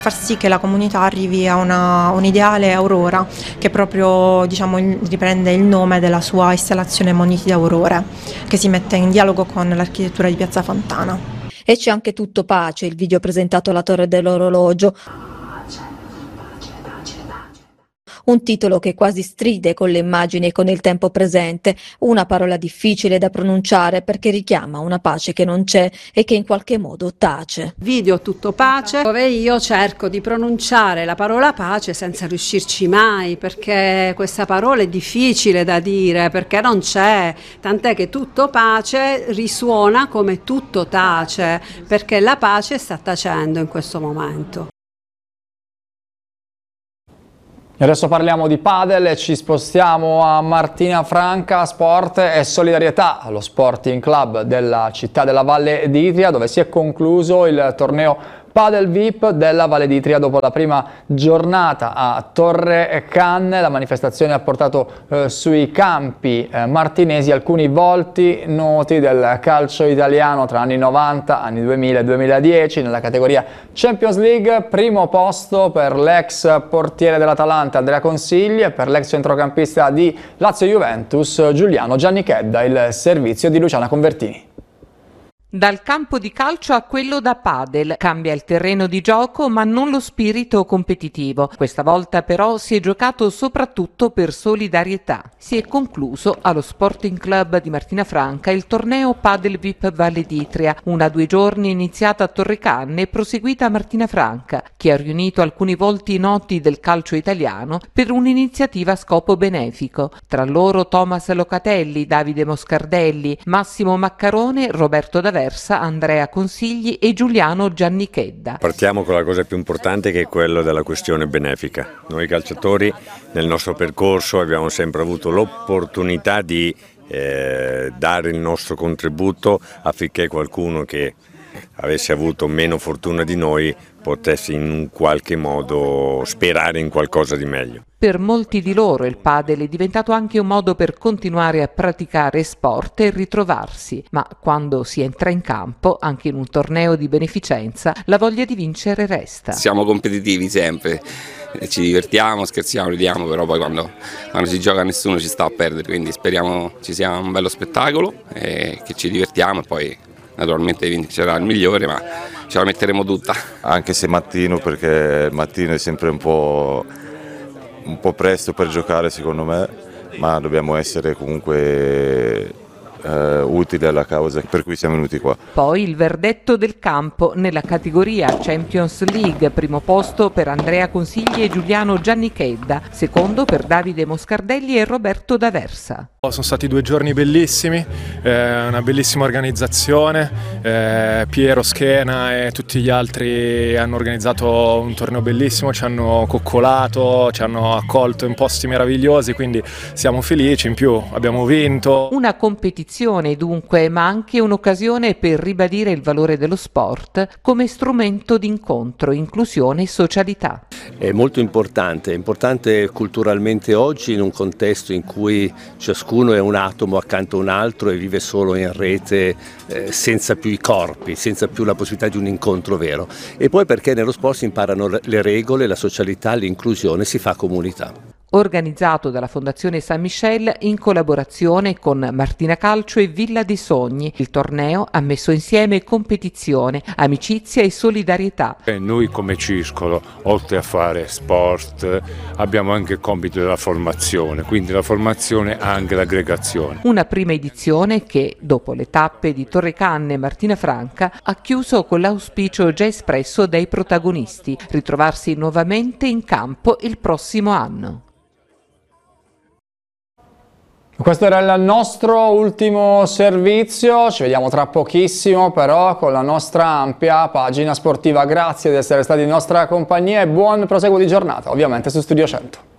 Far sì che la comunità arrivi a un'ideale Aurora che proprio riprende il nome della sua installazione Moniti d'Aurore, che si mette in dialogo con l'architettura di Piazza Fontana. E c'è anche Tutto Pace, il video presentato alla Torre dell'Orologio. Un titolo che quasi stride con le immagini e con il tempo presente, una parola difficile da pronunciare perché richiama una pace che non c'è e che in qualche modo tace. Video Tutto Pace, dove io cerco di pronunciare la parola pace senza riuscirci mai, perché questa parola è difficile da dire, perché non c'è, tant'è che Tutto Pace risuona come tutto tace, perché la pace sta tacendo in questo momento. Adesso parliamo di padel e ci spostiamo a Martina Franca, sport e solidarietà allo Sporting Club della città della Valle d'Itria, dove si è concluso il torneo Padel VIP della Valle d'Itria dopo la prima giornata a Torre Canne. La manifestazione ha portato sui campi martinesi alcuni volti noti del calcio italiano tra anni 90, anni 2000 e 2010 nella categoria Champions League. Primo posto per l'ex portiere dell'Atalanta Andrea Consigli e per l'ex centrocampista di Lazio Juventus Giuliano Giannichedda, il servizio di Luciana Convertini. Dal campo di calcio a quello da padel, cambia il terreno di gioco ma non lo spirito competitivo. Questa volta però si è giocato soprattutto per solidarietà. Si è concluso allo Sporting Club di Martina Franca il torneo Padel VIP Valle d'Itria, una 2 giorni iniziata a Torrecanne e proseguita a Martina Franca, che ha riunito alcuni volti noti del calcio italiano per un'iniziativa a scopo benefico. Tra loro Thomas Locatelli, Davide Moscardelli, Massimo Maccarone, Roberto D'Aversa, Andrea Consigli e Giuliano Giannichedda. Partiamo con la cosa più importante, che è quella della questione benefica. Noi calciatori nel nostro percorso abbiamo sempre avuto l'opportunità di dare il nostro contributo affinché qualcuno che avesse avuto meno fortuna di noi potesse in qualche modo sperare in qualcosa di meglio. Per molti di loro il padel è diventato anche un modo per continuare a praticare sport e ritrovarsi, ma quando si entra in campo, anche in un torneo di beneficenza, la voglia di vincere resta. Siamo competitivi sempre, ci divertiamo, scherziamo, ridiamo, però poi quando si gioca nessuno ci sta a perdere, quindi speriamo ci sia un bello spettacolo e che ci divertiamo e poi naturalmente vincerà il migliore, ma ce la metteremo tutta. Anche se mattino, perché il mattino è sempre un po' presto per giocare secondo me, ma dobbiamo essere comunque utili alla causa per cui siamo venuti qua. Poi il verdetto del campo nella categoria Champions League, primo posto per Andrea Consigli e Giuliano Giannichedda, secondo per Davide Moscardelli e Roberto D'Aversa. Sono stati 2 giorni bellissimi, una bellissima organizzazione, Piero, Schena e tutti gli altri hanno organizzato un torneo bellissimo, ci hanno coccolato, ci hanno accolto in posti meravigliosi, quindi siamo felici, in più abbiamo vinto. Una competizione dunque, ma anche un'occasione per ribadire il valore dello sport come strumento di incontro, inclusione e socialità. È molto importante culturalmente oggi, in un contesto in cui ciascuno è un atomo accanto a un altro e vive solo in rete, senza più i corpi, senza più la possibilità di un incontro vero. E poi perché nello sport si imparano le regole, la socialità, l'inclusione, si fa comunità. Organizzato dalla Fondazione San Michel in collaborazione con Martina Calcio e Villa dei Sogni. Il torneo ha messo insieme competizione, amicizia e solidarietà. Noi come Circolo, oltre a fare sport, abbiamo anche il compito della formazione, quindi la formazione ha anche l'aggregazione. Una prima edizione che, dopo le tappe di Torrecanne e Martina Franca, ha chiuso con l'auspicio già espresso dai protagonisti, ritrovarsi nuovamente in campo il prossimo anno. Questo era il nostro ultimo servizio, ci vediamo tra pochissimo però con la nostra ampia pagina sportiva. Grazie di essere stati in nostra compagnia e buon proseguo di giornata, ovviamente su Studio 100.